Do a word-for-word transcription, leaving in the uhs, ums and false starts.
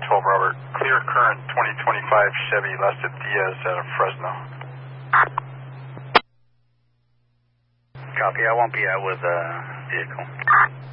twelve Robert. Clear current twenty twenty-five Chevy Lasted Diaz out of Fresno. Copy, I won't be out with a uh, vehicle.